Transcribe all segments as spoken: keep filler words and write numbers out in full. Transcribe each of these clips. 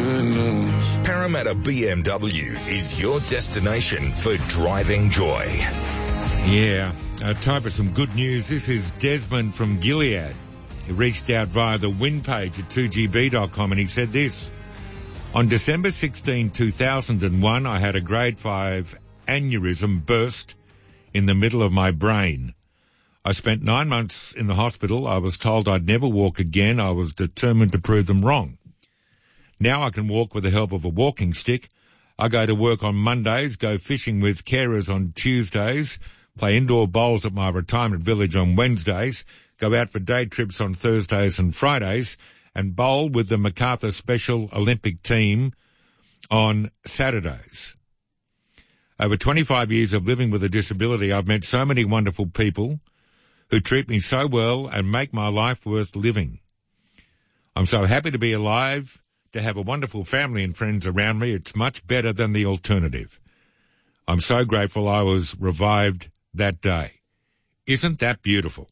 good news. Parramatta B M W is your destination for driving joy. Yeah, uh, time for some good news. This is Desmond from Gilead. He reached out via the win page at two G B dot com and he said this. On December sixteenth, two thousand one, I had a grade five aneurysm burst in the middle of my brain. I spent nine months in the hospital. I was told I'd never walk again. I was determined to prove them wrong. Now I can walk with the help of a walking stick. I go to work on Mondays, go fishing with carers on Tuesdays, play indoor bowls at my retirement village on Wednesdays, go out for day trips on Thursdays and Fridays, and bowl with the MacArthur Special Olympic team on Saturdays. Over twenty-five years of living with a disability, I've met so many wonderful people who treat me so well and make my life worth living. I'm so happy to be alive, to have a wonderful family and friends around me. It's much better than the alternative. I'm so grateful I was revived that day. Isn't that beautiful?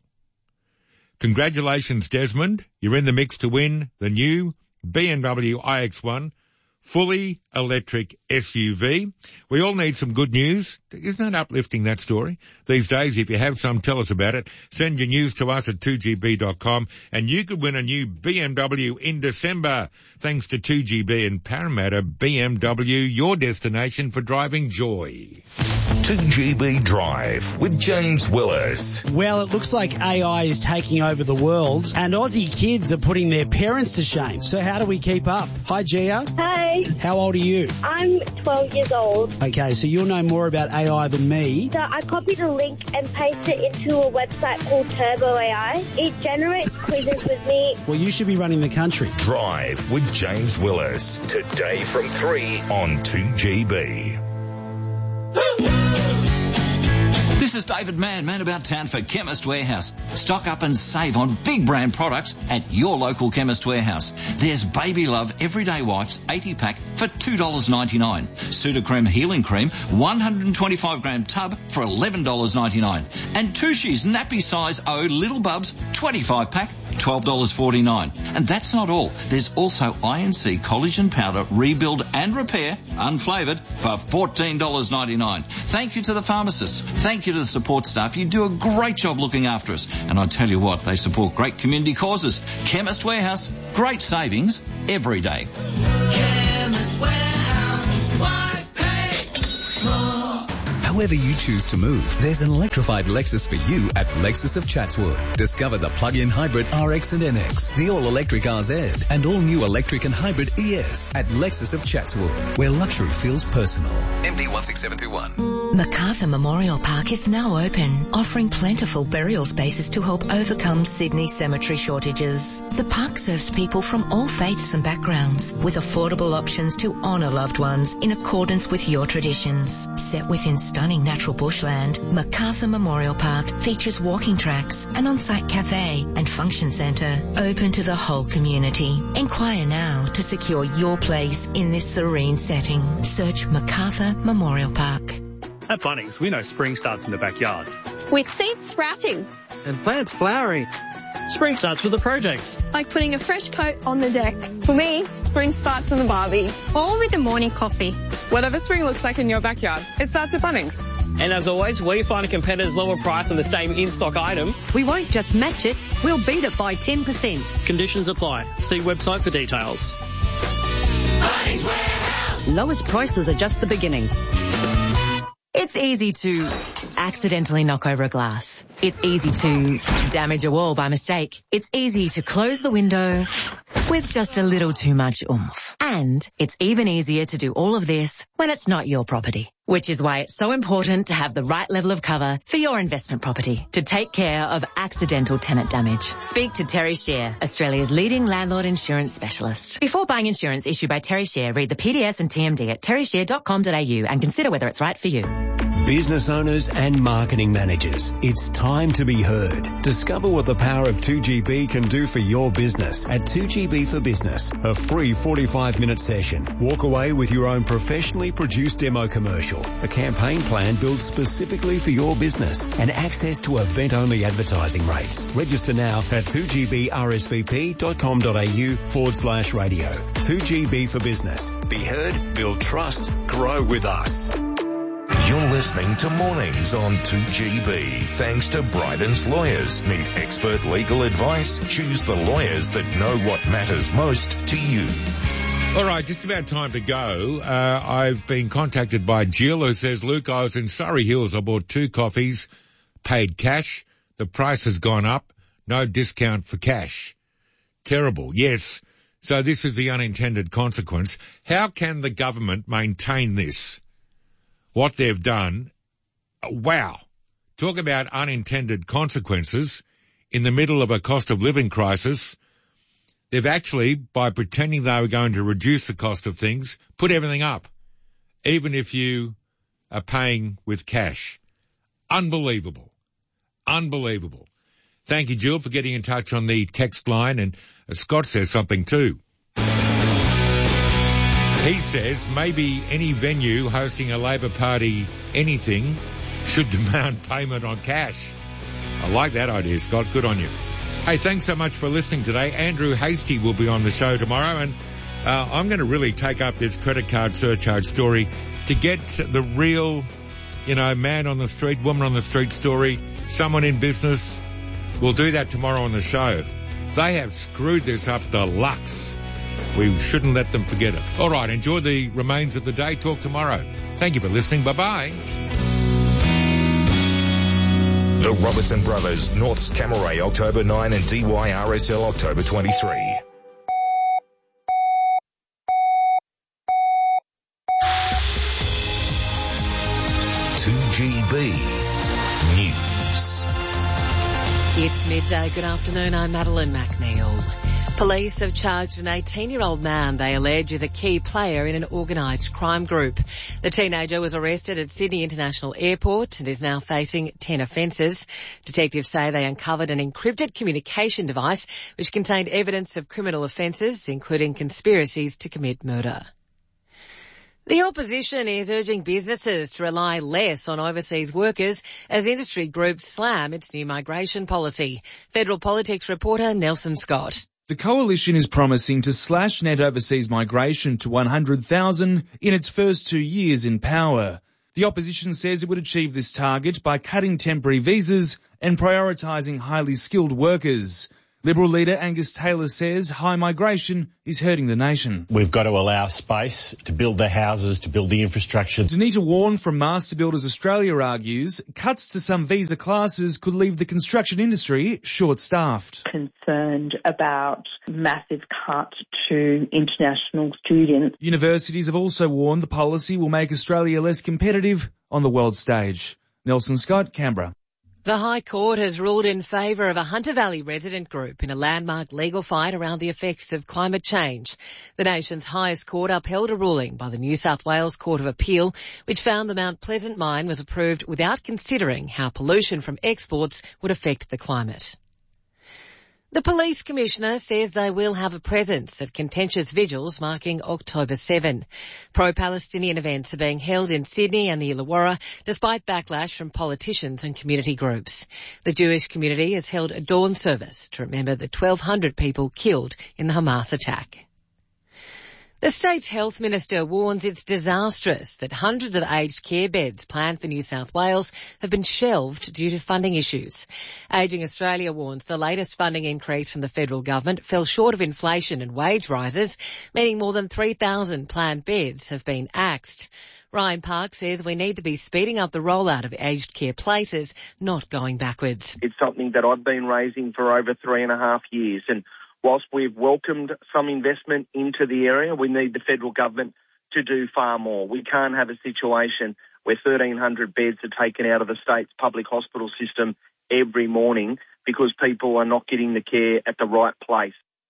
Congratulations, Desmond. You're in the mix to win the new B M W i X one fully electric S U V. We all need some good news. Isn't that uplifting, that story? These days, if you have some, tell us about it. Send your news to us at two G B dot com and you could win a new B M W in December. Thanks to two G B and Parramatta B M W, your destination for driving joy. two G B Drive with James Willis. Well, it looks like A I is taking over the world and Aussie kids are putting their parents to shame. So how do we keep up? Hi, Gia. Hi. How old are you? I'm twelve years old. Okay, so you'll know more about A I than me. So I copied a link and pasted it into a website called Turbo A I. It generates quizzes with me. Well, you should be running the country. Drive with James Willis. Today from three on two G B. This is David Mann, man about town for Chemist Warehouse. Stock up and save on big brand products at your local Chemist Warehouse. There's Baby Love Everyday Wipes eighty pack for two dollars ninety-nine. Sudocrem Healing Cream one hundred twenty-five gram tub for eleven dollars ninety-nine. And Tushy's Nappy Size O Little Bubs twenty-five pack, twelve dollars forty-nine. And that's not all. There's also I N C Collagen Powder Rebuild and Repair, unflavoured, for fourteen dollars ninety-nine. Thank you to the pharmacists. Thank you to the support staff. You do a great job looking after us. And I tell you what, they support great community causes. Chemist Warehouse, great savings every day. Chemist Warehouse, why pay more? However you choose to move, there's an electrified Lexus for you at Lexus of Chatswood. Discover the plug-in hybrid R X and N X, the all-electric R Z, and all-new electric and hybrid E S at Lexus of Chatswood, where luxury feels personal. M D one six seven two one. MacArthur Memorial Park is now open, offering plentiful burial spaces to help overcome Sydney cemetery shortages. The park serves people from all faiths and backgrounds, with affordable options to honour loved ones in accordance with your traditions. Set within stunning natural bushland, MacArthur Memorial Park features walking tracks, an on-site cafe and function centre open to the whole community. Inquire now to secure your place in this serene setting. Search MacArthur Memorial Park. At Bunnings, we know spring starts in the backyard. With seeds sprouting. And plants flowering. Spring starts with a project. Like putting a fresh coat on the deck. For me, spring starts in the barbie. Or with a morning coffee. Whatever spring looks like in your backyard, it starts at Bunnings. And as always, we find a competitor's lower price on the same in-stock item. We won't just match it, we'll beat it by ten percent. Conditions apply. See website for details. Bunnings Warehouse. Lowest prices are just the beginning. It's easy to accidentally knock over a glass. It's easy to damage a wall by mistake. It's easy to close the window with just a little too much oomph. And it's even easier to do all of this when it's not your property. Which is why it's so important to have the right level of cover for your investment property to take care of accidental tenant damage. Speak to Terry Shear, Australia's leading landlord insurance specialist. Before buying insurance issued by Terry Shear, read the P D S and T M D at terry shear dot com dot a u and consider whether it's right for you. Business owners and marketing managers, it's time to be heard. Discover what the power of two G B can do for your business at two G B for Business, a free forty-five minute session. Walk away with your own professionally produced demo commercial, a campaign plan built specifically for your business, and access to event-only advertising rates. Register now at two G B R S V P dot com dot A U forward slash radio. two G B for Business. Be heard, build trust, grow with us. You're listening to Mornings on two G B. Thanks to Bryden's Lawyers. Need expert legal advice? Choose the lawyers that know what matters most to you. All right, just about time to go. Uh, I've been contacted by Jill who says, Luke, I was in Surrey Hills. I bought two coffees, paid cash. The price has gone up. No discount for cash. Terrible. Yes. So this is the unintended consequence. How can the government maintain this? What they've done, wow, talk about unintended consequences in the middle of a cost of living crisis. They've actually, by pretending they were going to reduce the cost of things, put everything up, even if you are paying with cash. Unbelievable. Unbelievable. Thank you, Jill, for getting in touch on the text line. And Scott says something too. He says maybe any venue hosting a Labor Party anything should demand payment on cash. I like that idea, Scott. Good on you. Hey, thanks so much for listening today. Andrew Hasty will be on the show tomorrow, and uh, I'm going to really take up this credit card surcharge story to get the real, you know, man on the street, woman on the street story, someone in business. We'll do that tomorrow on the show. They have screwed this up the lux. We shouldn't let them forget it. All right, enjoy the remains of the day. Talk tomorrow. Thank you for listening. Bye-bye. The Robertson Brothers, North's Camaray, October ninth and D Y R S L, October twenty-third. two G B News. It's midday. Good afternoon. I'm Madeline McNeil. Police have charged an eighteen-year-old man they allege is a key player in an organised crime group. The teenager was arrested at Sydney International Airport and is now facing ten offences. Detectives say they uncovered an encrypted communication device which contained evidence of criminal offences, including conspiracies to commit murder. The opposition is urging businesses to rely less on overseas workers as industry groups slam its new migration policy. Federal Politics reporter Nelson Scott. The coalition is promising to slash net overseas migration to one hundred thousand in its first two years in power. The opposition says it would achieve this target by cutting temporary visas and prioritising highly skilled workers. Liberal leader Angus Taylor says high migration is hurting the nation. We've got to allow space to build the houses, to build the infrastructure. Denita Warren from Master Builders Australia argues cuts to some visa classes could leave the construction industry short-staffed. Concerned about massive cut to international students. Universities have also warned the policy will make Australia less competitive on the world stage. Nelson Scott, Canberra. The High Court has ruled in favour of a Hunter Valley resident group in a landmark legal fight around the effects of climate change. The nation's highest court upheld a ruling by the New South Wales Court of Appeal, which found the Mount Pleasant mine was approved without considering how pollution from exports would affect the climate. The Police Commissioner says they will have a presence at contentious vigils marking October seventh. Pro-Palestinian events are being held in Sydney and the Illawarra despite backlash from politicians and community groups. The Jewish community has held a dawn service to remember the twelve hundred people killed in the Hamas attack. The state's health minister warns it's disastrous that hundreds of aged care beds planned for New South Wales have been shelved due to funding issues. Ageing Australia warns the latest funding increase from the federal government fell short of inflation and wage rises, meaning more than three thousand planned beds have been axed. Ryan Park says we need to be speeding up the rollout of aged care places, not going backwards. It's something that I've been raising for over three and a half years, and whilst we've welcomed some investment into the area, we need the federal government to do far more. We can't have a situation where thirteen hundred beds are taken out of the state's public hospital system every morning because people are not getting the care at the right place.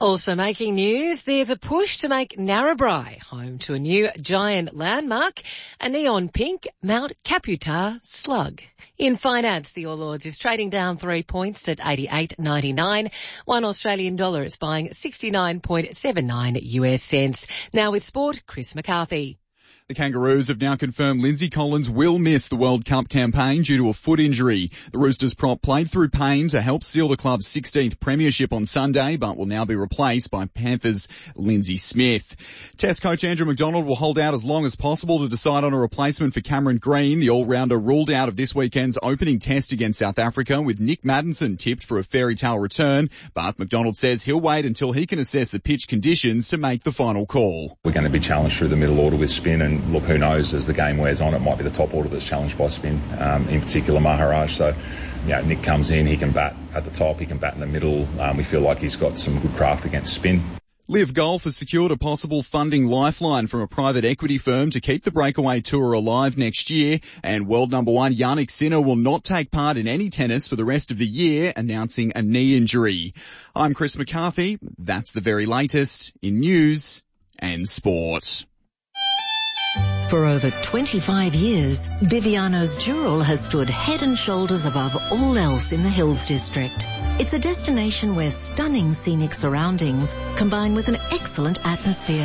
Also making news, there's a push to make Narrabri home to a new giant landmark, a neon pink Mount Caputar slug. In finance, the All Ords is trading down three points at eighty-eight ninety-nine. One Australian dollar is buying sixty-nine point seven nine U S cents. Now with sport, Chris McCarthy. The Kangaroos have now confirmed Lindsay Collins will miss the World Cup campaign due to a foot injury. The Roosters prop played through pain to help seal the club's sixteenth premiership on Sunday, but will now be replaced by Panthers' Lindsay Smith. Test coach Andrew McDonald will hold out as long as possible to decide on a replacement for Cameron Green. The all-rounder ruled out of this weekend's opening test against South Africa, with Nick Maddinson tipped for a fairy tale return, but McDonald says he'll wait until he can assess the pitch conditions to make the final call. We're going to be challenged through the middle order with spin, and look, who knows, as the game wears on, it might be the top order that's challenged by spin, um, in particular Maharaj. So, yeah, Nick comes in, he can bat at the top, he can bat in the middle. Um, we feel like he's got some good craft against spin. Liv Golf has secured a possible funding lifeline from a private equity firm to keep the breakaway tour alive next year, and world number one Jannik Sinner will not take part in any tennis for the rest of the year, announcing a knee injury. I'm Chris McCarthy. That's the very latest in news and sport. For over twenty-five years, Biviano's Dural has stood head and shoulders above all else in the Hills District. It's a destination where stunning scenic surroundings combine with an excellent atmosphere,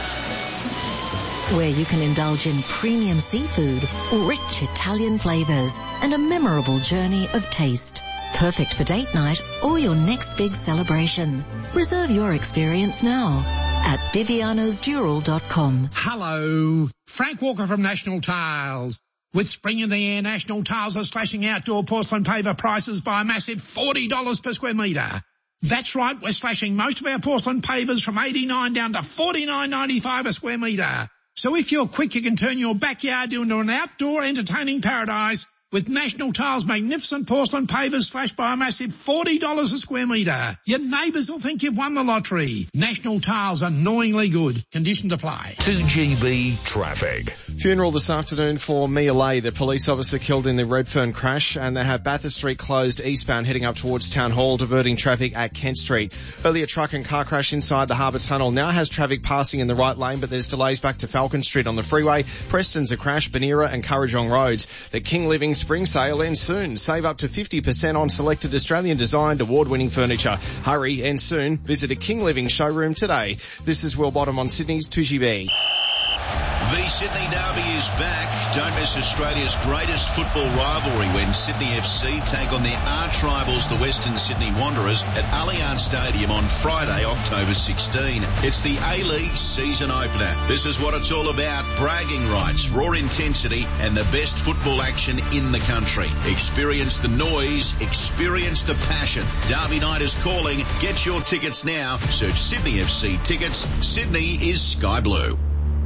where you can indulge in premium seafood, rich Italian flavours, and a memorable journey of taste. Perfect for date night or your next big celebration. Reserve your experience now at Bivianos Dural dot com. Hello, Frank Walker from National Tiles. With spring in the air, National Tiles are slashing outdoor porcelain paver prices by a massive forty dollars per square metre. That's right, we're slashing most of our porcelain pavers from eighty-nine dollars down to forty-nine ninety-five a square metre. So if you're quick, you can turn your backyard into an outdoor entertaining paradise with National Tiles' magnificent porcelain pavers slashed by a massive forty dollars a square metre. Your neighbours will think you've won the lottery. National Tiles, annoyingly good. Conditions apply. two G B traffic. Funeral this afternoon for Mia Lay, the police officer killed in the Redfern crash, and they have Bathurst Street closed eastbound heading up towards Town Hall, diverting traffic at Kent Street. Earlier truck and car crash inside the Harbour Tunnel now has traffic passing in the right lane, but there's delays back to Falcon Street on the freeway. Preston's a crash, Banera and Currajong Roads. The King Living Spring Sale ends soon. Save up to fifty percent on selected Australian designed award-winning furniture. Hurry, ends soon. Visit a King Living showroom today. This is Will Bottom on Sydney's two G B. The Sydney Derby is back. Don't miss Australia's greatest football rivalry when Sydney F C take on their arch rivals, the Western Sydney Wanderers, at Allianz Stadium on Friday, October sixteenth. It's the A-League season opener. This is what it's all about. Bragging rights, raw intensity, and the best football action in the country. Experience the noise, experience the passion. Derby night is calling. Get your tickets now. Search Sydney F C tickets. Sydney is sky blue.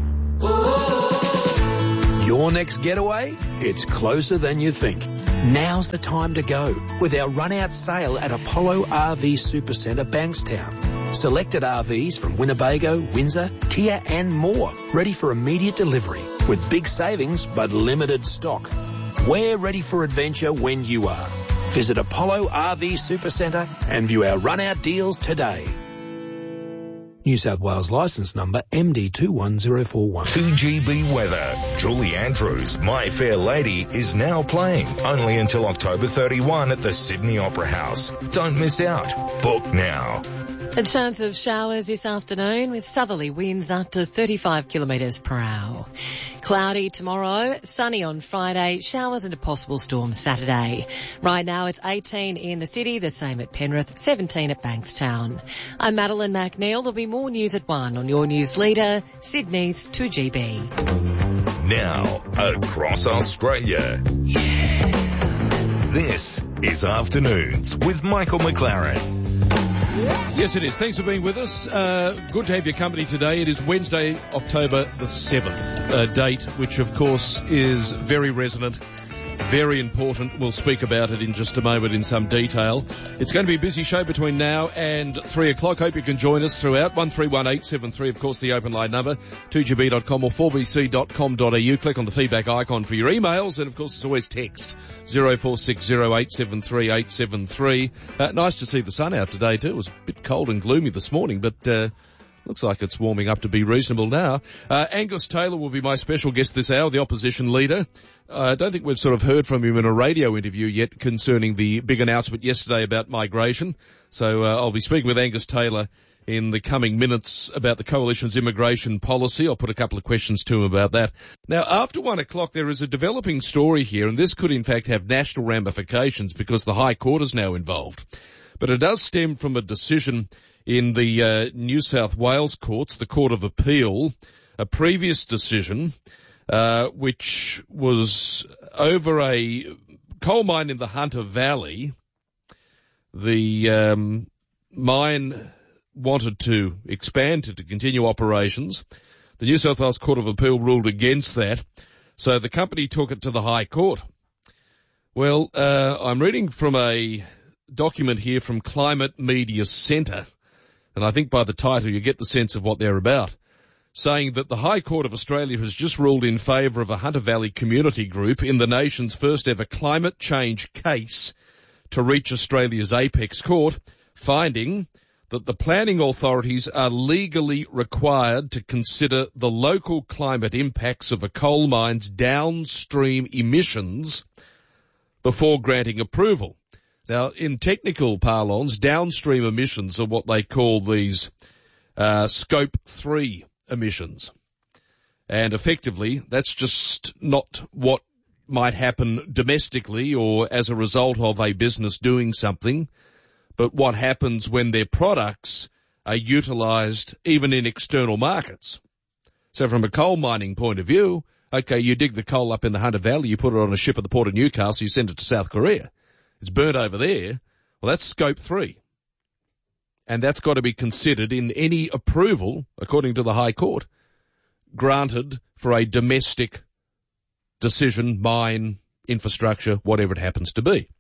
Your next getaway? It's closer than you think. Now's the time to go with our run-out sale at Apollo R V Supercentre, Bankstown. Selected R Vs from Winnebago, Windsor, Kia and more, ready for immediate delivery with big savings but limited stock. We're ready for adventure when you are. Visit Apollo R V Supercentre and view our run-out deals today. New South Wales licence number M D two one zero four one. two G B weather. Julie Andrews, My Fair Lady, is now playing only until October thirty-first at the Sydney Opera House. Don't miss out. Book now. A chance of showers this afternoon with southerly winds up to thirty-five kilometres per hour. Cloudy tomorrow, sunny on Friday, showers and a possible storm Saturday. Right now it's eighteen in the city, the same at Penrith, seventeen at Bankstown. I'm Madeline McNeil. There'll be more news at one on your news leader, Sydney's two G B. Now, across Australia. Yeah. This is Afternoons with Michael McLaren. Yes, it is. Thanks for being with us. Uh, good to have your company today. It is Wednesday, October the seventh, a date which, of course, is very resonant very important. We'll speak about it in just a moment in some detail. It's going to be a busy show between now and three o'clock. Hope you can join us throughout. one three one eight seven three, of course, the open line number, two g b dot com or four b c dot com dot a u. Click on the feedback icon for your emails, and of course, it's always text zero four six zero eight seven three eight seven three. Uh, nice to see the sun out today too. It was a bit cold and gloomy this morning, but uh looks like it's warming up to be reasonable now. Uh, Angus Taylor will be my special guest this hour, the opposition leader. Uh, I don't think we've sort of heard from him in a radio interview yet concerning the big announcement yesterday about migration. So uh, I'll be speaking with Angus Taylor in the coming minutes about the Coalition's immigration policy. I'll put a couple of questions to him about that. Now, after one o'clock, there is a developing story here, and this could in fact have national ramifications because the High Court is now involved. But it does stem from a decision in the uh, New South Wales courts, the Court of Appeal, a previous decision uh, which was over a coal mine in the Hunter Valley. The um, mine wanted to expand to, to continue operations. The New South Wales Court of Appeal ruled against that, so the company took it to the High Court. Well, uh, I'm reading from a document here from Climate Media Centre, and I think by the title you get the sense of what they're about, saying that the High Court of Australia has just ruled in favour of a Hunter Valley community group in the nation's first ever climate change case to reach Australia's apex court, finding that the planning authorities are legally required to consider the local climate impacts of a coal mine's downstream emissions before granting approval. Now, in technical parlance, downstream emissions are what they call these uh, scope three emissions. And effectively, that's just not what might happen domestically or as a result of a business doing something, but what happens when their products are utilised even in external markets. So from a coal mining point of view, okay, you dig the coal up in the Hunter Valley, you put it on a ship at the port of Newcastle, you send it to South Korea. It's burnt over there. Well, that's scope three. And that's got to be considered in any approval, according to the High Court, granted for a domestic decision, mine, infrastructure, whatever it happens to be.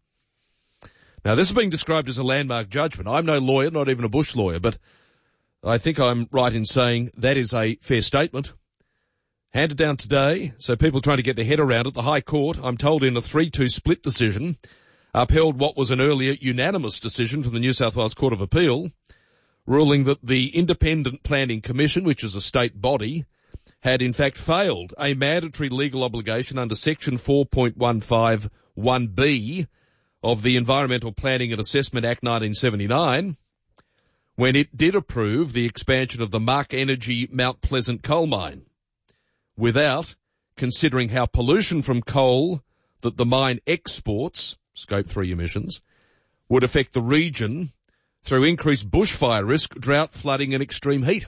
Now, this is being described as a landmark judgment. I'm no lawyer, not even a bush lawyer, but I think I'm right in saying that is a fair statement. Handed down today, so people trying to get their head around it. The High Court, I'm told in a three two split decision, upheld what was an earlier unanimous decision from the New South Wales Court of Appeal, ruling that the Independent Planning Commission, which is a state body, had in fact failed a mandatory legal obligation under Section four point one five one B of the Environmental Planning and Assessment Act nineteen seventy-nine, when it did approve the expansion of the Mark Energy Mount Pleasant coal mine, without considering how pollution from coal that the mine exports, scope three emissions, would affect the region through increased bushfire risk, drought, flooding and extreme heat.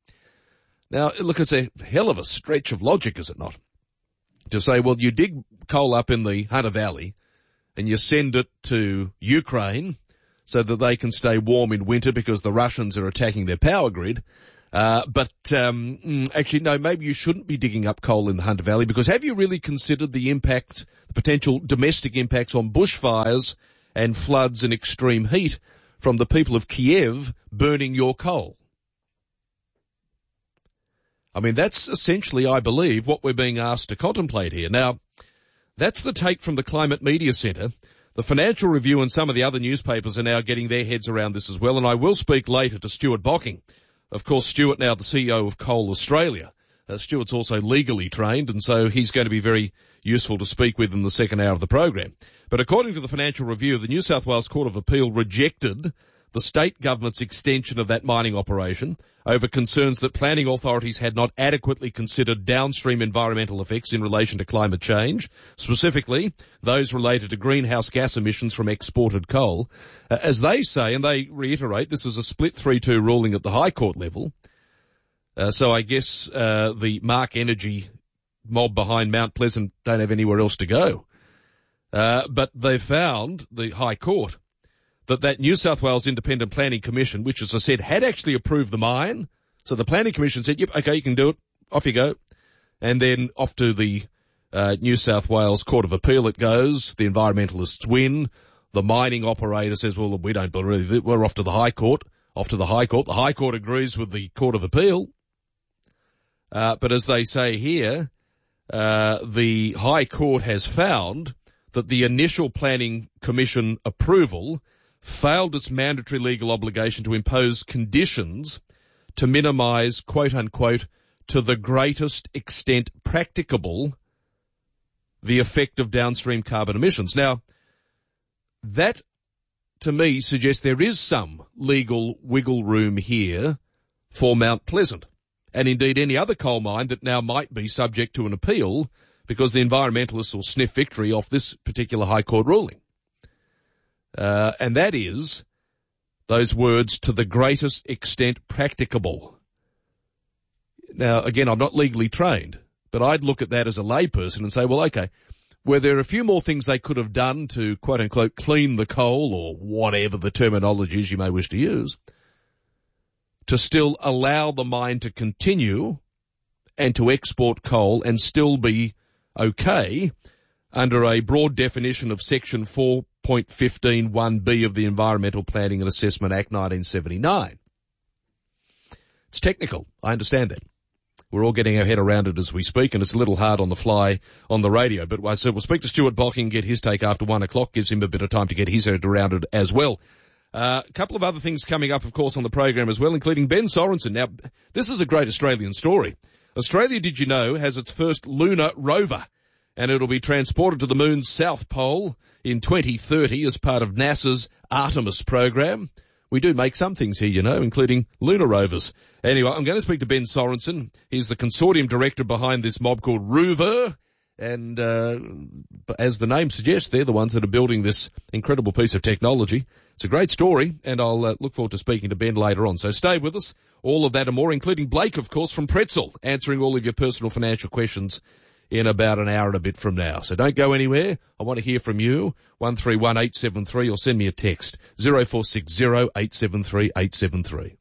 Now, look, it's a hell of a stretch of logic, is it not? To say, well, you dig coal up in the Hunter Valley and you send it to Ukraine so that they can stay warm in winter because the Russians are attacking their power grid. Uh, but um, actually, no, maybe you shouldn't be digging up coal in the Hunter Valley, because have you really considered the impact, the potential domestic impacts on bushfires and floods and extreme heat from the people of Kiev burning your coal? I mean, that's essentially, I believe, what we're being asked to contemplate here. Now, that's the take from the Climate Media Centre. The Financial Review and some of the other newspapers are now getting their heads around this as well, and I will speak later to Stuart Bocking. Of course, Stuart now the C E O of Coal Australia. Uh, Stuart's also legally trained, and so he's going to be very useful to speak with in the second hour of the program. But according to the Financial Review, the New South Wales Court of Appeal rejected the state government's extension of that mining operation over concerns that planning authorities had not adequately considered downstream environmental effects in relation to climate change, specifically those related to greenhouse gas emissions from exported coal. Uh, as they say, and they reiterate, this is a split three two ruling at the High Court level. Uh, so I guess uh, the Mark Energy mob behind Mount Pleasant don't have anywhere else to go. Uh, but they found, the High Court, that that New South Wales Independent Planning Commission, which, as I said, had actually approved the mine. So the Planning Commission said, yep, okay, you can do it. Off you go. And then off to the Uh, New South Wales Court of Appeal it goes. The environmentalists win. The mining operator says, well, we don't believe it. We're off to the High Court. Off to the High Court. The High Court agrees with the Court of Appeal. Uh, but as they say here, uh, the High Court has found that the initial Planning Commission approval failed its mandatory legal obligation to impose conditions to minimise, quote unquote, to the greatest extent practicable, the effect of downstream carbon emissions. Now, that to me suggests there is some legal wiggle room here for Mount Pleasant, and indeed any other coal mine that now might be subject to an appeal because the environmentalists will sniff victory off this particular High Court ruling. Uh, and that is those words, to the greatest extent practicable. Now, again, I'm not legally trained, but I'd look at that as a layperson and say, well, okay, were there a few more things they could have done to, quote unquote, clean the coal, or whatever the terminology is you may wish to use, to still allow the mine to continue and to export coal and still be okay under a broad definition of Section four point fifteen one B of the Environmental Planning and Assessment Act nineteen seventy-nine. It's technical. I understand that. We're all getting our head around it as we speak, and it's a little hard on the fly on the radio. But I said we'll speak to Stuart Bocking, get his take after one o'clock, gives him a bit of time to get his head around it as well. Uh, a couple of other things coming up, of course, on the program as well, including Ben Sorensen. Now, this is a great Australian story. Australia, did you know, has its first lunar rover, and it'll be transported to the moon's south pole in twenty thirty as part of NASA's Artemis program. We do make some things here, you know, including lunar rovers. Anyway, I'm going to speak to Ben Sorensen. He's the consortium director behind this mob called Rover. And uh, as the name suggests, they're the ones that are building this incredible piece of technology. It's a great story, and I'll uh, look forward to speaking to Ben later on. So stay with us. All of that and more, including Blake, of course, from Pretzel, answering all of your personal financial questions in about an hour and a bit from now. So don't go anywhere. I want to hear from you. one three one eight seven three, or send me a text. zero four six zero eight seven three eight seven three.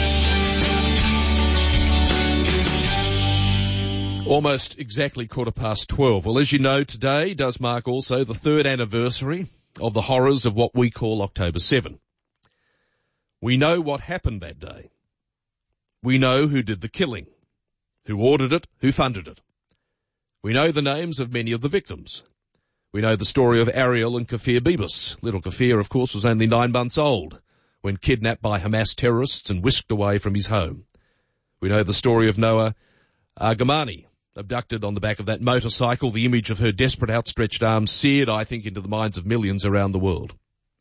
Almost exactly quarter past twelve. Well, as you know, today does mark also the third anniversary of the horrors of what we call October seventh. We know what happened that day. We know who did the killing, who ordered it, who funded it. We know the names of many of the victims. We know the story of Ariel and Kafir Bibas. Little Kafir, of course, was only nine months old when kidnapped by Hamas terrorists and whisked away from his home. We know the story of Noah Argamani, abducted on the back of that motorcycle, the image of her desperate outstretched arms seared, I think, into the minds of millions around the world.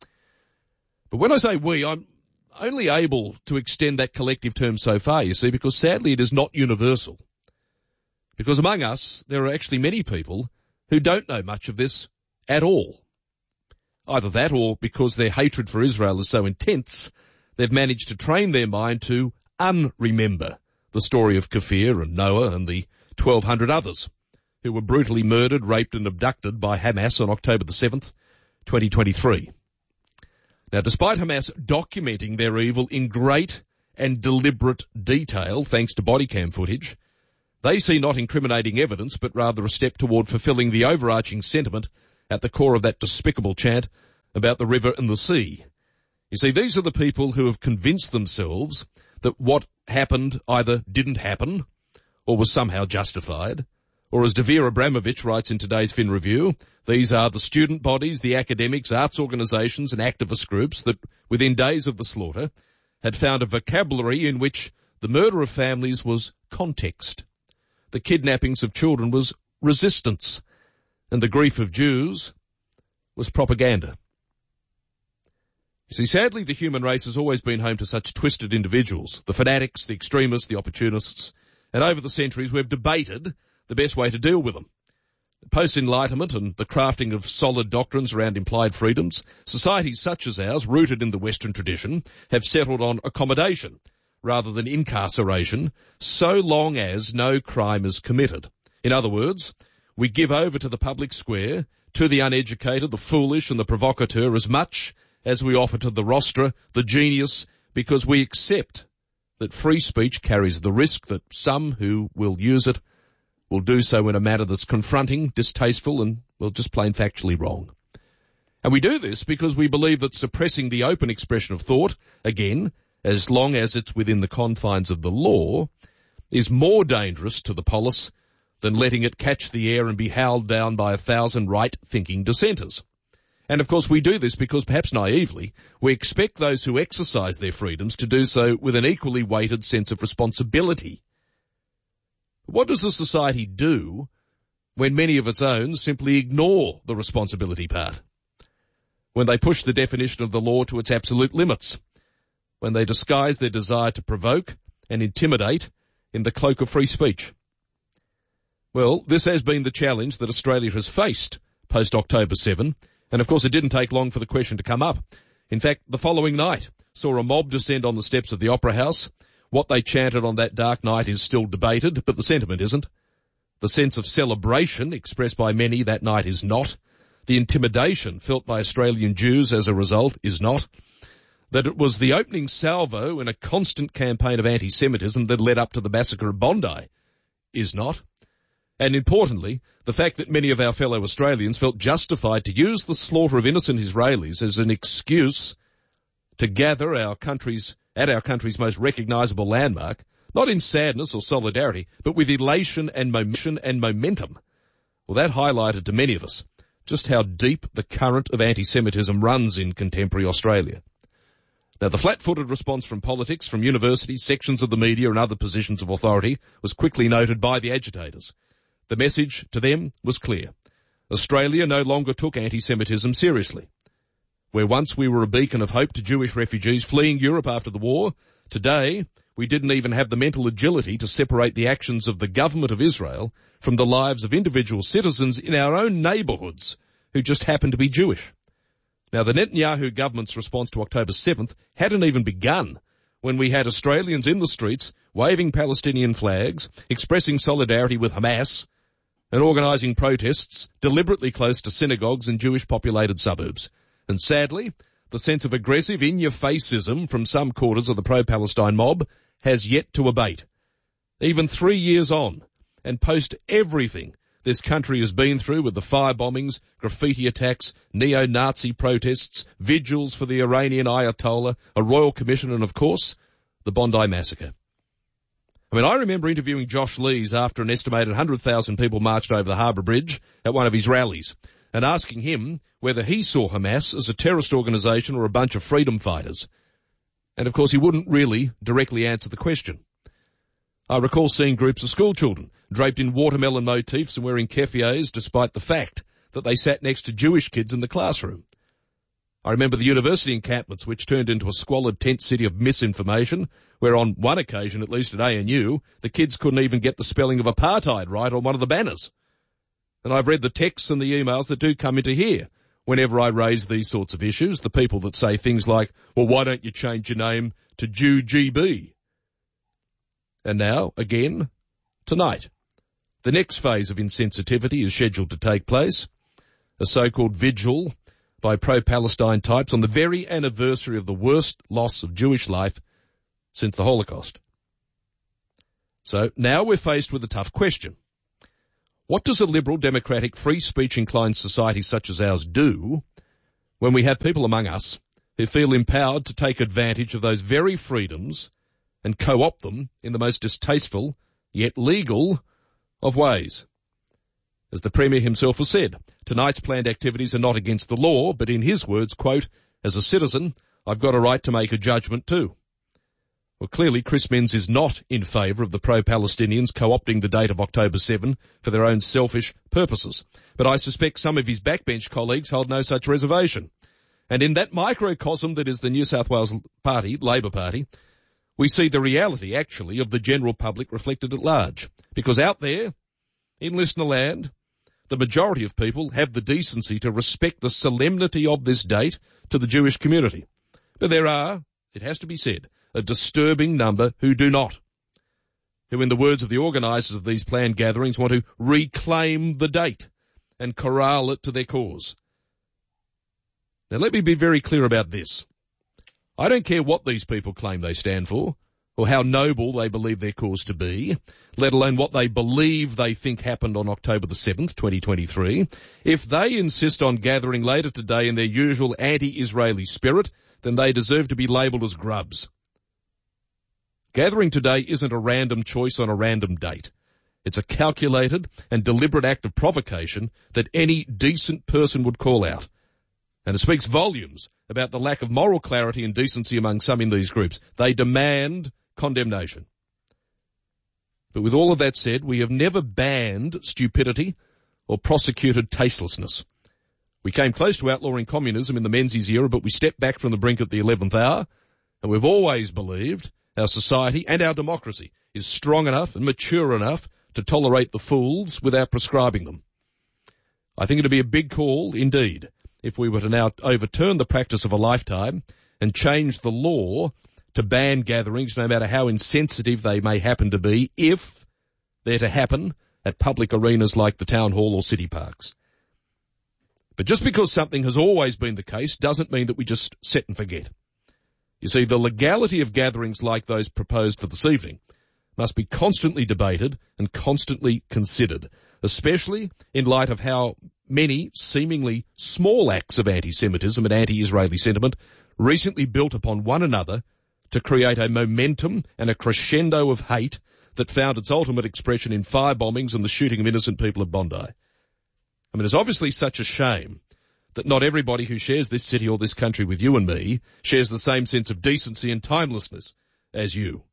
But when I say we, I'm only able to extend that collective term so far, you see, because sadly it is not universal. Because among us, there are actually many people who don't know much of this at all. Either that, or because their hatred for Israel is so intense, they've managed to train their mind to unremember the story of Kafir and Noah and the twelve hundred others who were brutally murdered, raped and abducted by Hamas on October the seventh, twenty twenty-three. Now, despite Hamas documenting their evil in great and deliberate detail, thanks to body cam footage, they see not incriminating evidence, but rather a step toward fulfilling the overarching sentiment at the core of that despicable chant about the river and the sea. You see, these are the people who have convinced themselves that what happened either didn't happen or was somehow justified. Or as Devere Abramovich writes in today's Fin Review, these are the student bodies, the academics, arts organisations and activist groups that, within days of the slaughter, had found a vocabulary in which the murder of families was context, the kidnappings of children was resistance, and the grief of Jews was propaganda. You see, sadly, the human race has always been home to such twisted individuals, the fanatics, the extremists, the opportunists, and over the centuries we've debated the best way to deal with them. Post-Enlightenment and the crafting of solid doctrines around implied freedoms, societies such as ours, rooted in the Western tradition, have settled on accommodation rather than incarceration, so long as no crime is committed. In other words, we give over to the public square, to the uneducated, the foolish and the provocateur as much as we offer to the rostra, the genius, because we accept that free speech carries the risk that some who will use it will do so in a manner that's confronting, distasteful and, well, just plain factually wrong. And we do this because we believe that suppressing the open expression of thought, again, as long as it's within the confines of the law, is more dangerous to the polis than letting it catch the air and be howled down by a thousand right-thinking dissenters. And of course we do this because, perhaps naively, we expect those who exercise their freedoms to do so with an equally weighted sense of responsibility. What does a society do when many of its own simply ignore the responsibility part? When they push the definition of the law to its absolute limits? When they disguise their desire to provoke and intimidate in the cloak of free speech? Well, this has been the challenge that Australia has faced post-October seventh, and of course it didn't take long for the question to come up. In fact, the following night saw a mob descend on the steps of the Opera House. What they chanted on that dark night is still debated, but the sentiment isn't. The sense of celebration expressed by many that night is not. The intimidation felt by Australian Jews as a result is not. That it was the opening salvo in a constant campaign of anti-Semitism that led up to the massacre of Bondi is not. And importantly, the fact that many of our fellow Australians felt justified to use the slaughter of innocent Israelis as an excuse to gather our country's, at our country's most recognisable landmark, not in sadness or solidarity, but with elation and motion and momentum. Well, that highlighted to many of us just how deep the current of anti-Semitism runs in contemporary Australia. Now, the flat-footed response from politics, from universities, sections of the media and other positions of authority was quickly noted by the agitators. The message to them was clear. Australia no longer took anti-Semitism seriously. Where once we were a beacon of hope to Jewish refugees fleeing Europe after the war, today we didn't even have the mental agility to separate the actions of the government of Israel from the lives of individual citizens in our own neighbourhoods who just happened to be Jewish. Now, the Netanyahu government's response to October seventh hadn't even begun when we had Australians in the streets waving Palestinian flags, expressing solidarity with Hamas, and organising protests deliberately close to synagogues and Jewish-populated suburbs. And sadly, the sense of aggressive in-your-faceism from some quarters of the pro-Palestine mob has yet to abate. Even three years on, and post everything this country has been through with the firebombings, graffiti attacks, neo-Nazi protests, vigils for the Iranian Ayatollah, a royal commission, and of course, the Bondi massacre. I mean, I remember interviewing Josh Lees after an estimated one hundred thousand people marched over the Harbour Bridge at one of his rallies and asking him whether he saw Hamas as a terrorist organisation or a bunch of freedom fighters. And of course he wouldn't really directly answer the question. I recall seeing groups of school children draped in watermelon motifs and wearing keffiyehs despite the fact that they sat next to Jewish kids in the classroom. I remember the university encampments, which turned into a squalid tent city of misinformation, where on one occasion, at least at A N U, the kids couldn't even get the spelling of apartheid right on one of the banners. And I've read the texts and the emails that do come into here whenever I raise these sorts of issues, the people that say things like, well, why don't you change your name to Jew G B? And now, again, tonight, the next phase of insensitivity is scheduled to take place, a so-called vigil by pro-Palestine types on the very anniversary of the worst loss of Jewish life since the Holocaust. So now we're faced with a tough question. What does a liberal, democratic, free speech inclined society such as ours do when we have people among us who feel empowered to take advantage of those very freedoms and co-opt them in the most distasteful yet legal of ways? As the Premier himself has said, tonight's planned activities are not against the law, but in his words, quote, as a citizen, I've got a right to make a judgment too. Well, clearly Chris Minns is not in favour of the pro-Palestinians co-opting the date of October seventh for their own selfish purposes. But I suspect some of his backbench colleagues hold no such reservation. And in that microcosm that is the New South Wales Party, Labor Party, we see the reality, actually, of the general public reflected at large. Because out there, in listener land, the majority of people have the decency to respect the solemnity of this date to the Jewish community. But there are, it has to be said, a disturbing number who do not, who, in the words of the organisers of these planned gatherings, want to reclaim the date and corral it to their cause. Now, let me be very clear about this. I don't care what these people claim they stand for. or how noble they believe their cause to be, let alone what they believe they think happened on October the seventh, twenty twenty-three, if they insist on gathering later today in their usual anti-Israeli spirit, then they deserve to be labelled as grubs. Gathering today isn't a random choice on a random date. It's a calculated and deliberate act of provocation that any decent person would call out. And it speaks volumes about the lack of moral clarity and decency among some in these groups. They demand condemnation. But with all of that said, we have never banned stupidity or prosecuted tastelessness. We came close to outlawing communism in the Menzies era, but we stepped back from the brink at the eleventh hour, and we've always believed our society and our democracy is strong enough and mature enough to tolerate the fools without prescribing them. I think it would be a big call indeed if we were to now overturn the practice of a lifetime and change the law to ban gatherings, no matter how insensitive they may happen to be, if they're to happen at public arenas like the town hall or city parks. But just because something has always been the case doesn't mean that we just set and forget. You see, the legality of gatherings like those proposed for this evening must be constantly debated and constantly considered, especially in light of how many seemingly small acts of anti-Semitism and anti-Israeli sentiment recently built upon one another to create a momentum and a crescendo of hate that found its ultimate expression in fire bombings and the shooting of innocent people at Bondi. I mean, it's obviously such a shame that not everybody who shares this city or this country with you and me shares the same sense of decency and timelessness as you.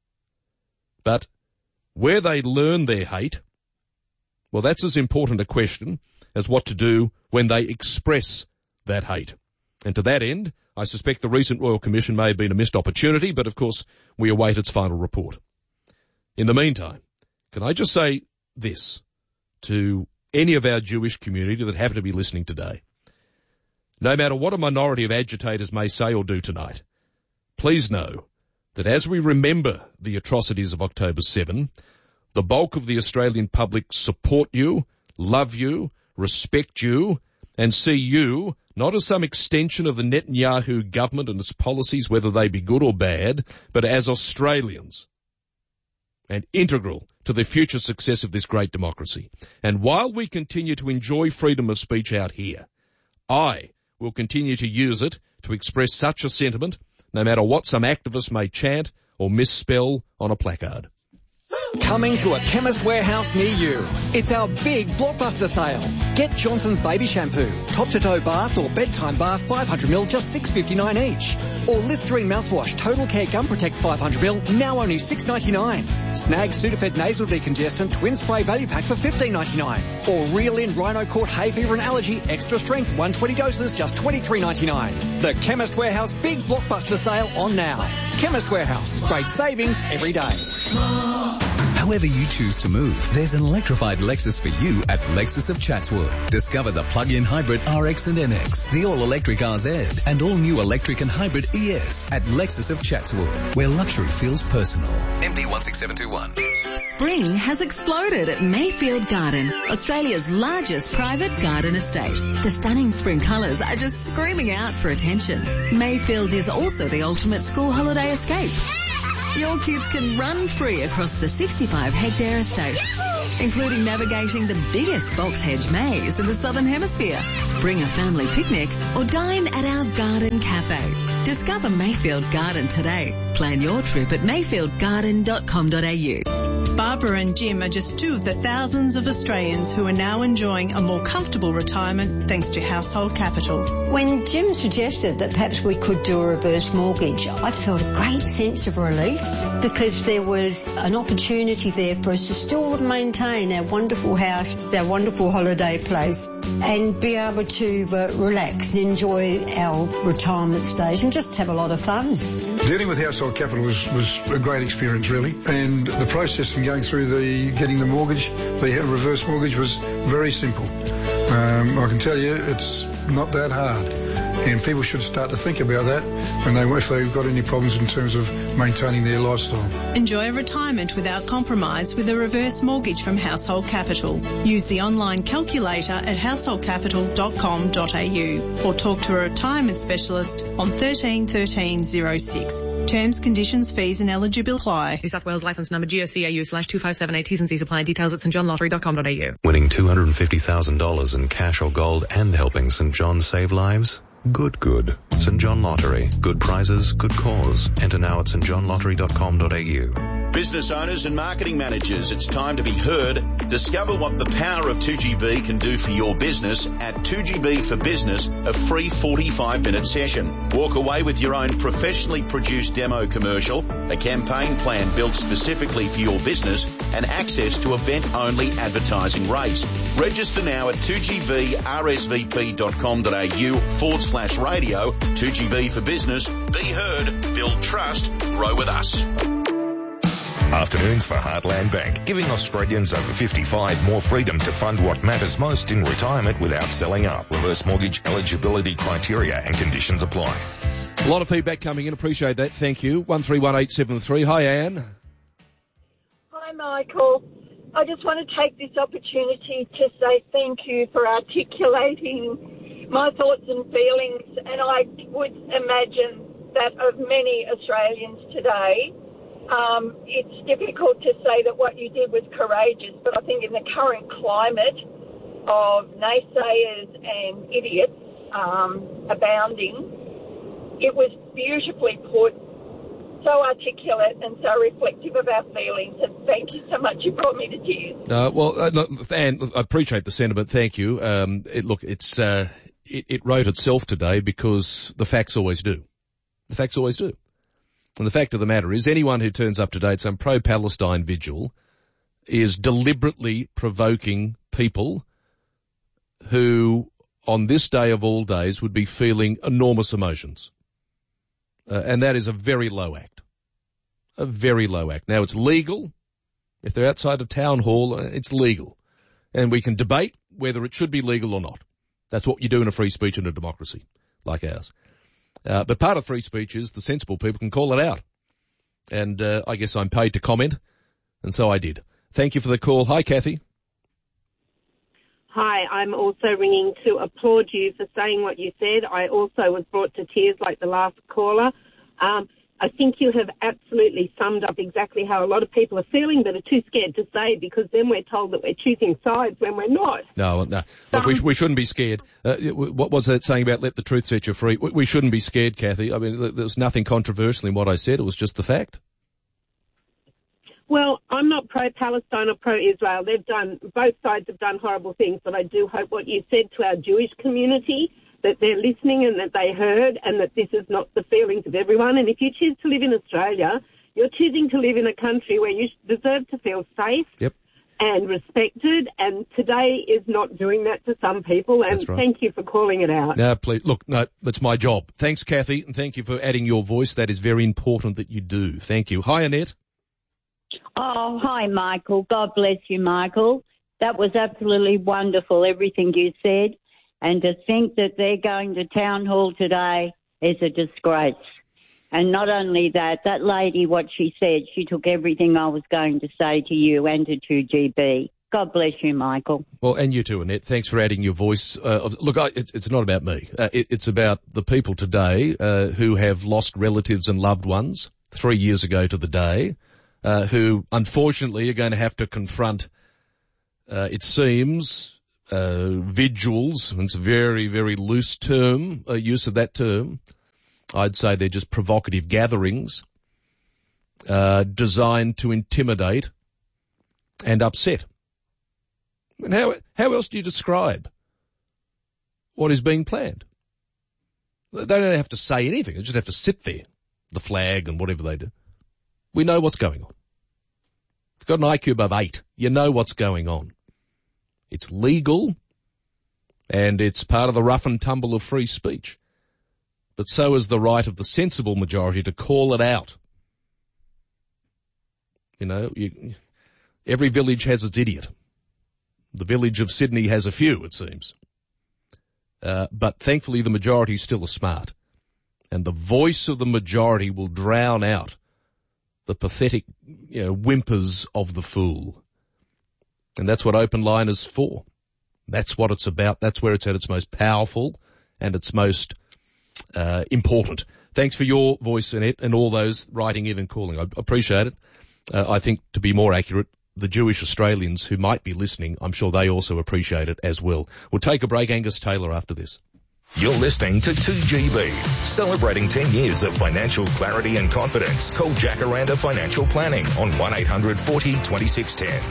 But where they learn their hate, well, that's as important a question as what to do when they express that hate. And to that end, I suspect the recent Royal Commission may have been a missed opportunity, but of course we await its final report. In the meantime, can I just say this to any of our Jewish community that happen to be listening today? No matter what a minority of agitators may say or do tonight, please know that as we remember the atrocities of October seventh, the bulk of the Australian public support you, love you, respect you, and see you not as some extension of the Netanyahu government and its policies, whether they be good or bad, but as Australians and integral to the future success of this great democracy. And while we continue to enjoy freedom of speech out here, I will continue to use it to express such a sentiment, no matter what some activists may chant or misspell on a placard. Coming to a Chemist Warehouse near you. It's our big blockbuster sale. Get Johnson's Baby Shampoo, top-to-toe bath or bedtime bath five hundred milliliters, just six dollars fifty-nine each. Or Listerine mouthwash, Total Care Gum Protect five hundred milliliters, now only six dollars ninety-nine. Snag Sudafed Nasal Decongestant Twin Spray Value Pack for fifteen dollars ninety-nine. Or Reel In Rhino Court Hay Fever and Allergy Extra Strength one hundred twenty doses, just twenty-three dollars ninety-nine. The Chemist Warehouse big blockbuster sale on now. Chemist Warehouse, great savings every day. However you choose to move, there's an electrified Lexus for you at Lexus of Chatswood. Discover the plug-in hybrid R X and N X, the all-electric R Z, and all-new electric and hybrid E S at Lexus of Chatswood, where luxury feels personal. M D one six seven two one. Spring has exploded at Mayfield Garden, Australia's largest private garden estate. The stunning spring colours are just screaming out for attention. Mayfield is also the ultimate school holiday escape. Your kids can run free across the sixty-five hectare estate, including navigating the biggest box hedge maze in the Southern Hemisphere. Bring a family picnic or dine at our garden cafe. Discover Mayfield Garden today. Plan your trip at mayfield garden dot com dot a u. Barbara and Jim are just two of the thousands of Australians who are now enjoying a more comfortable retirement thanks to Household Capital. When Jim suggested that perhaps we could do a reverse mortgage, I felt a great sense of relief because there was an opportunity there for us to still maintain our wonderful house, our wonderful holiday place, and be able to uh, relax and enjoy our retirement stage and just have a lot of fun. Dealing with Household Capital was, was a great experience, really, and the process of going through the getting the mortgage, the reverse mortgage, was very simple. Um, I can tell you it's not that hard. And people should start to think about that when they, if they've got any problems in terms of maintaining their lifestyle. Enjoy retirement without compromise with a reverse mortgage from Household Capital. Use the online calculator at household capital dot com dot a u or talk to a retirement specialist on thirteen thirteen oh six. Terms, conditions, fees and eligibility apply. New South Wales licence number G S C A U slash two five seven eight. T's and C's apply. Details at st john lottery dot com dot a u. Winning two hundred fifty thousand dollars in cash or gold and helping St John save lives? Good, good. St John Lottery. Good prizes, good cause. Enter now at st john lottery dot com dot a u. Business owners and marketing managers, it's time to be heard. Discover what the power of two G B can do for your business at two G B for Business, a free forty-five minute session. Walk away with your own professionally produced demo commercial, a campaign plan built specifically for your business, and access to event-only advertising rates. Register now at two g b r s v p dot com dot a u forward slash radio. two G B for Business. Be heard, build trust, grow with us. Afternoons for Heartland Bank, giving Australians over fifty-five more freedom to fund what matters most in retirement without selling up. Reverse mortgage eligibility criteria and conditions apply. A lot of feedback coming in. Appreciate that. Thank you. one three one eight seven three. Hi, Anne. Hi, Michael. I just want to take this opportunity to say thank you for articulating my thoughts and feelings, and I would imagine that of many Australians today. Um, it's difficult to say that what you did was courageous, but I think in the current climate of naysayers and idiots um, abounding, it was beautifully put, so articulate and so reflective of our feelings. And thank you so much. You brought me to tears. Uh, well, uh, look, Anne, I appreciate the sentiment. Thank you. Um, it, look, it's uh, it, it wrote itself today because the facts always do. The facts always do. And the fact of the matter is, anyone who turns up today at some pro-Palestine vigil is deliberately provoking people who, on this day of all days, would be feeling enormous emotions. Uh, and that is a very low act. A very low act. Now, it's legal. If they're outside a town hall, it's legal. And we can debate whether it should be legal or not. That's what you do in a free speech and a democracy like ours. Uh, but part of free speech is the sensible people can call it out. And uh, I guess I'm paid to comment, and so I did. Thank you for the call. Hi, Kathy. Hi, I'm also ringing to applaud you for saying what you said. I also was brought to tears like the last caller. Um, I think you have absolutely summed up exactly how a lot of people are feeling but are too scared to say, because then we're told that we're choosing sides when we're not. No, no. Look, we, we shouldn't be scared. Uh, what was that saying about let the truth set you free? We, we shouldn't be scared, Kathy. I mean, there was nothing controversial in what I said. It was just the fact. Well, I'm not pro-Palestine or pro-Israel. They've done, both sides have done horrible things, but I do hope what you said to our Jewish community, that they're listening and that they heard, and that this is not the feelings of everyone. And if you choose to live in Australia, you're choosing to live in a country where you deserve to feel safe yep. and respected, and today is not doing that to some people, and right. Thank you for calling it out. No, please, look, no, that's my job. Thanks, Kathy, and thank you for adding your voice. That is very important that you do. Thank you. Hi, Annette. Oh, hi, Michael. God bless you, Michael. That was absolutely wonderful, everything you said. And to think that they're going to Town Hall today is a disgrace. And not only that, that lady, what she said, she took everything I was going to say to you and to two G B. God bless you, Michael. Well, and you too, Annette. Thanks for adding your voice. Uh, look, I, it's, it's not about me. Uh, it, it's about the people today uh, who have lost relatives and loved ones three years ago to the day, uh, who unfortunately are going to have to confront, uh, it seems, uh, vigils. It's a very, very loose term, uh, use of that term. I'd say they're just provocative gatherings uh, designed to intimidate and upset. I mean, how, how else do you describe what is being planned? They don't have to say anything. They just have to sit there, the flag and whatever they do. We know what's going on. If you've got an I Q above eight, you know what's going on. It's legal, and it's part of the rough and tumble of free speech. But so is the right of the sensible majority to call it out. You know, you, every village has its idiot. The village of Sydney has a few, it seems. Uh, but thankfully the majority still are smart. And the voice of the majority will drown out the pathetic, you know, whimpers of the fool. And that's what Open Line is for. That's what it's about. That's where it's at its most powerful and its most uh, important. Thanks for your voice, Annette, and all those writing in and calling. I appreciate it. Uh, I think, to be more accurate, the Jewish Australians who might be listening, I'm sure they also appreciate it as well. We'll take a break. Angus Taylor after this. You're listening to two G B, celebrating ten years of financial clarity and confidence. Call Jacaranda Financial Planning on one eight hundred forty twenty-six ten.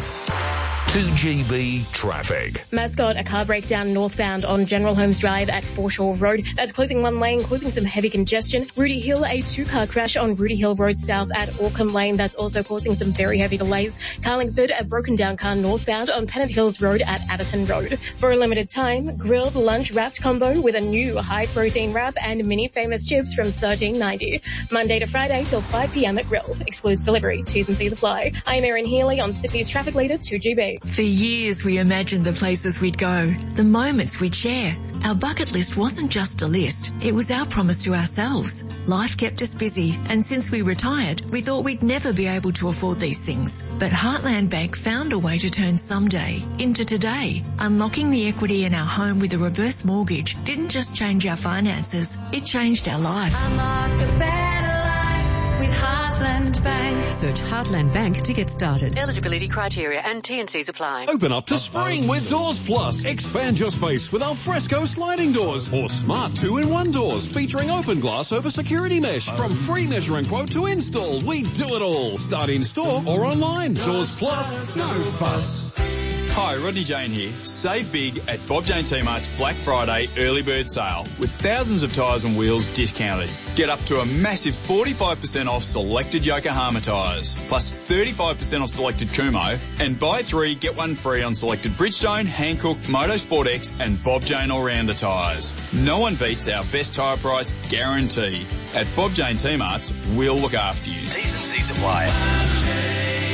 two G B traffic. Mascot, a car breakdown northbound on General Holmes Drive at Foreshore Road. That's closing one lane, causing some heavy congestion. Rudy Hill, a two-car crash on Rudy Hill Road south at Orcombe Lane. That's also causing some very heavy delays. Carlingford, a broken down car northbound on Pennant Hills Road at Atherton Road. For a limited time, grilled lunch wrapped combo with a new high-protein wrap and mini famous chips from thirteen ninety. Monday to Friday till five p.m. at Grilled. Excludes delivery. T's and C's apply. I'm Erin Healy on Sydney's traffic leader two G B. For years we imagined the places we'd go, the moments we'd share. Our bucket list wasn't just a list, it was our promise to ourselves. Life kept us busy, and since we retired, we thought we'd never be able to afford these things. But Heartland Bank found a way to turn someday into today. Unlocking the equity in our home with a reverse mortgage didn't just change our finances, it changed our life. Unlock a better life with Heartland Bank. Search Heartland Bank to get started. Eligibility criteria and T and C's apply. Open up to spring with Doors Plus. Expand your space with alfresco sliding doors or smart two-in-one doors featuring open glass over security mesh. From free measuring quote to install, we do it all. Start in store or online. Doors Plus, no fuss. Hi, Rodney Jane here. Save big at Bob Jane T-Mart's Black Friday early bird sale with thousands of tyres and wheels discounted. Get up to a massive forty-five percent off selected Yokohama tyres, plus thirty-five percent off selected Kumo, and buy three, get one free on selected Bridgestone, Hankook, Motorsport X and Bob Jane All-Rounder tyres. No one beats our best tyre price guarantee. At Bob Jane T-Mart's, we'll look after you. T's and C's apply.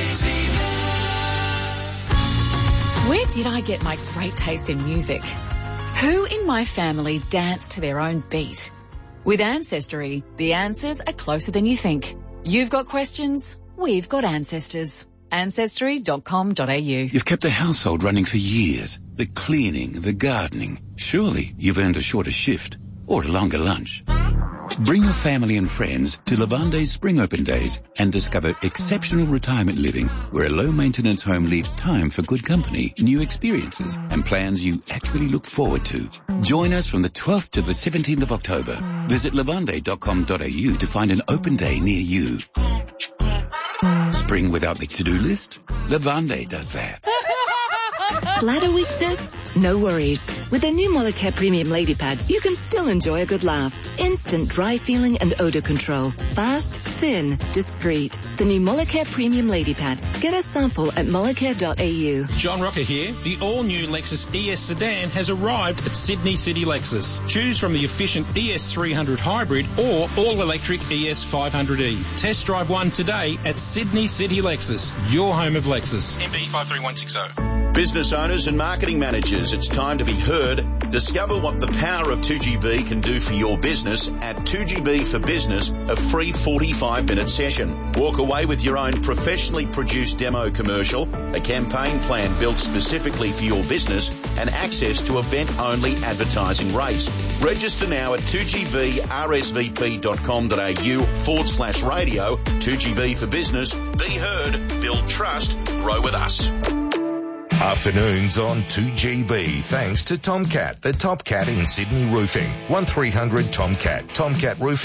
Where did I get my great taste in music? Who in my family danced to their own beat? With Ancestry, the answers are closer than you think. You've got questions, we've got ancestors. Ancestry dot com dot a u. You've kept the household running for years. The cleaning, the gardening. Surely you've earned a shorter shift or a longer lunch. Bring your family and friends to Lavande's Spring Open Days and discover exceptional retirement living where a low-maintenance home leaves time for good company, new experiences and plans you actually look forward to. Join us from the twelfth to the seventeenth of October. Visit lavande dot com dot a u to find an open day near you. Spring without the to-do list? Lavande does that. Bladder weakness? No worries. With the new Molicare Premium Lady Pad, you can still enjoy a good laugh. Instant dry feeling and odor control. Fast, thin, discreet. The new Molicare Premium Lady Pad. Get a sample at molicare dot a u. John Rocker here. The all-new Lexus E S sedan has arrived at Sydney City Lexus. Choose from the efficient E S three hundred Hybrid or all-electric E S five hundred E. Test drive one today at Sydney City Lexus, your home of Lexus. M B five three one six zero. Business owners and marketing managers, it's time to be heard. Discover what the power of two G B can do for your business at two G B for Business, a free forty-five minute session. Walk away with your own professionally produced demo commercial, a campaign plan built specifically for your business, and access to event-only advertising rates. Register now at two G B R S V P dot com dot a u forward slash radio. two G B for Business. Be heard, build trust, grow with us. Afternoons on two G B, thanks to Tomcat, the top cat in Sydney roofing. one three hundred Tomcat, Tomcat Roofing.